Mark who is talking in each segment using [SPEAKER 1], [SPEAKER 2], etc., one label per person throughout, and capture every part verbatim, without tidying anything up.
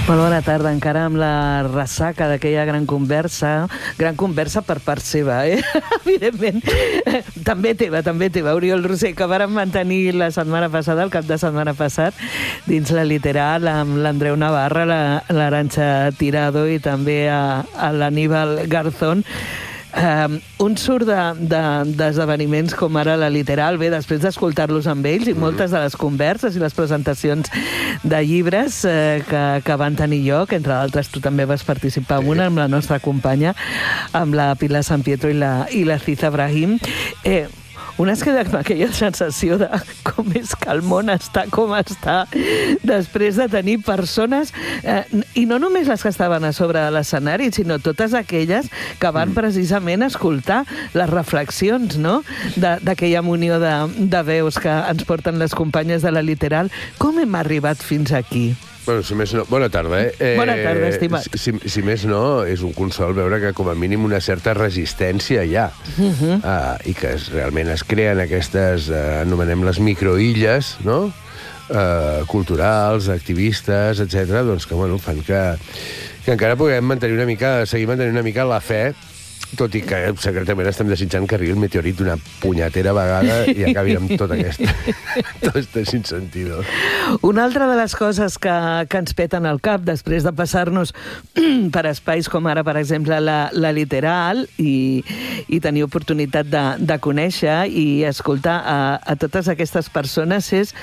[SPEAKER 1] Molt bona tarda, encara amb la ressaca d'aquella gran conversa, gran conversa per part seva, eh? Evidentment. També teva, també teva, Oriol Rosell, que vàrem mantenir la setmana passada, el cap de setmana passat, dins la Literal, amb l'Andreu Navarra, l'Arantxa Tirado i també a, a l'Aníbal Garzón. Um, un surt d'esdeveniments de, de, com ara la Literal, bé, després d'escoltar-los amb ells i moltes de les converses i les presentacions de llibres eh, que, que van tenir lloc, entre d'altres tu també vas participar en una amb la nostra companya, amb la Pilar San Pietro i la, i la Ciza Brahim. Eh, un es queda amb aquella sensació de com és que el món està com està després de tenir persones, eh, i no només les que estaven a sobre de l'escenari, sinó totes aquelles que van precisament escoltar les reflexions, no?, d'aquella munió de, de veus que ens porten les companyes de la Literal. Com hem arribat fins aquí?
[SPEAKER 2] Bueno, si més no... Bona tarda, eh?
[SPEAKER 1] Bona tarda, estimat.
[SPEAKER 2] Si, si, si més no, és un consol veure que com a mínim una certa resistència hi ha. Uh -huh. uh, I que es, realment es creen aquestes, uh, anomenem les microilles, no?, uh, culturals, activistes, etcètera, doncs que, bueno, fan que, que encara puguem mantenir una mica, seguir mantenint una mica la fe, tot i que secretament estem desitjant que arribi el meteorit d'una punyetera vegada i acabi amb tot aquest, tot este sinsentido.
[SPEAKER 1] Una altra de les coses que, que ens peten al cap després de passar-nos per espais com ara, per exemple, la, la Literal i, i tenir oportunitat de, de conèixer i escoltar a, a totes aquestes persones és...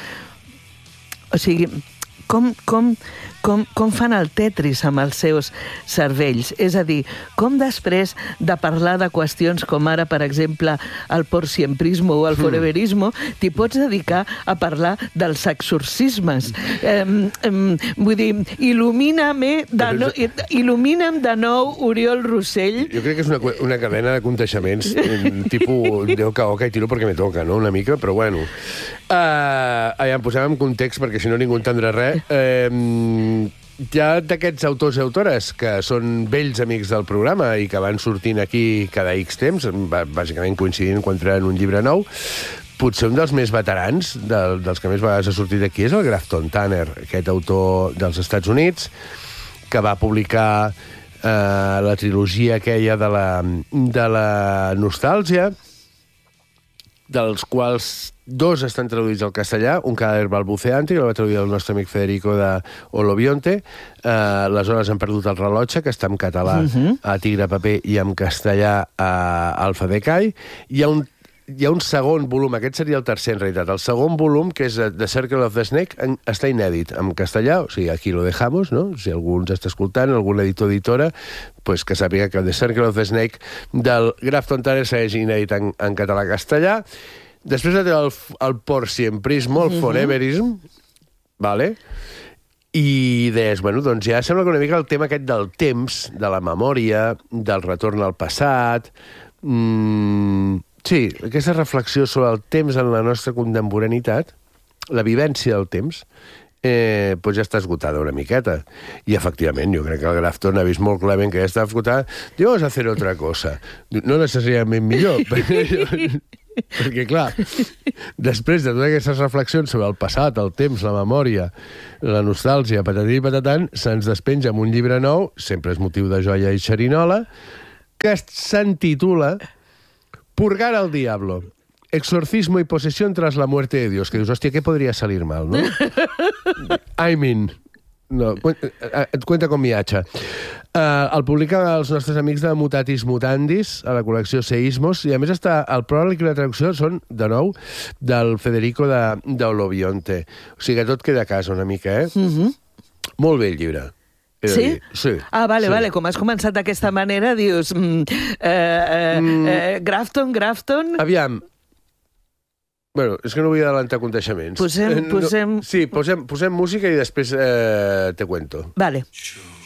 [SPEAKER 1] O sigui, com... com Com, com fan el Tetris amb els seus cervells. És a dir, com després de parlar de qüestions com ara, per exemple, el porsiemprismo o el foreverismo, t'hi pots dedicar a parlar dels exorcismes. Eh, eh, vull dir, il·lumina-me de no, il·lumina'm de nou, Oriol Rosell.
[SPEAKER 2] Jo crec que és una, una cadena de conteixements, tipus de oca oca i tiro perquè me toca, no?, una mica, però bueno. Uh, ja em posem en context, perquè si no ningú entendrà res. Uh, Hi ha d'aquests autors i autores que són vells amics del programa i que van sortint aquí cada X temps, bàsicament coincidint quan treuen un llibre nou. Potser un dels més veterans, del, dels que més vegades ha sortit aquí, és el Grafton Tanner, aquest autor dels Estats Units, que va publicar eh, la trilogia aquella de la, de la nostàlgia, dels quals dos estan traduïts al castellà, un cadàver balbuceante, que el va traduir el nostre amic Federico de Olobionte, uh, Les hores han perdut el rellotge, que està en català uh -huh. a Tigre Paper i en castellà a Alfa Decay. Hi ha un hi ha un segon volum, aquest seria el tercer en realitat, el segon volum, que és The Circle of the Snake, en, està inèdit en castellà, o sigui, aquí lo dejamos, no?, si algú ens està escoltant, algun editor editora, pues que sàpiga que The Circle of the Snake del Grafton Tanner segueix inèdit en, en català-castellà. Després de el, el porsiemprismo, el foreverism, vale? I deies, bueno, doncs ja sembla que una mica el tema aquest del temps, de la memòria, del retorn al passat... Mmm, sí, aquesta reflexió sobre el temps en la nostra contemporaneitat, la vivència del temps, eh, doncs ja està esgotada una miqueta. I, efectivament, jo crec que el Grafton ha vist molt clarament que ja està esgotada. Diu, vamos a hacer otra cosa. No necessàriament millor, perquè... Perquè, clar, després de totes aquestes reflexions sobre el passat, el temps, la memòria, la nostàlgia, patatí i patatan, se'ns despenja amb un llibre nou, sempre és motiu de joia i xerinola, que s'entitula Purgar al diablo. Exorcismo y posesión tras la muerte de Dios. Que dius, hòstia, què podria salir mal, no? I mean... No, et cuenta con mi hacha. Uh, el publiquen els nostres amics de Mutatis Mutandis, a la col·lecció Seismos, i a més està el pròleg i la traducció són, de nou, del Federico de, de Olobionte. O sigui que tot queda a casa una mica, eh?
[SPEAKER 1] Mhm.
[SPEAKER 2] Molt bé el llibre.
[SPEAKER 1] Sí?
[SPEAKER 2] Sí.
[SPEAKER 1] Ah, vale,
[SPEAKER 2] sí.
[SPEAKER 1] vale. Com has començat d'aquesta manera, dius... Mm, eh, eh,
[SPEAKER 2] Mm.
[SPEAKER 1] eh, Grafton, Grafton...
[SPEAKER 2] Aviam. Bueno, és que no vull adelantar aconteixements.
[SPEAKER 1] Posem,
[SPEAKER 2] No,
[SPEAKER 1] posem...
[SPEAKER 2] sí, posem, posem música i després eh, te cuento.
[SPEAKER 1] Vale.